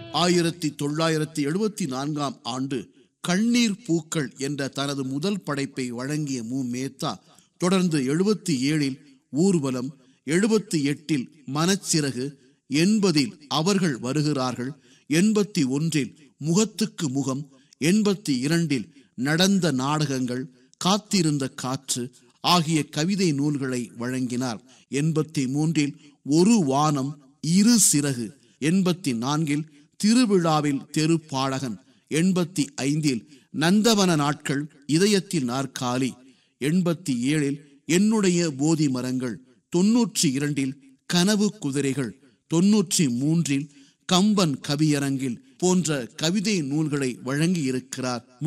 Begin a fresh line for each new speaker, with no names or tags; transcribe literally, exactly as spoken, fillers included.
ஆயிரத்தி தொள்ளாயிரத்தி எழுபத்தி நான்காம் ஆண்டு கண்ணீர் பூக்கள் என்ற தனது முதல் படைப்பை வழங்கிய மு மேத்தா தொடர்ந்து எழுபத்தி ஏழில் ஊர்வலம், எழுபத்தி எட்டில் மனச்சிறகு, எண்பதில் அவர்கள் வருகிறார்கள், எண்பத்தி ஒன்றில் முகத்துக்கு முகம், எண்பத்தி இரண்டில் நடந்த நாடகங்கள், காத்திருந்த காற்று ஆகிய கவிதை நூல்களை வழங்கினார். எண்பத்தி மூன்றில் ஒரு வானம் இரு சிறகு, எண்பத்தி நான்கில் திருவிழாவில் தெரு பாடகன், எண்பத்தி ஐந்தில் நந்தவன நாட்கள், இதயத்தில் நாற்காலி, எண்பத்தி ஏழில் என்னுடைய போதி மரங்கள், தொன்னூற்றி இரண்டில் கனவு குதிரைகள், தொன்னூற்றி மூன்றில் கம்பன் கவியரங்கில் போன்ற கவிதை நூல்களை வழங்கி இருக்கிறார்.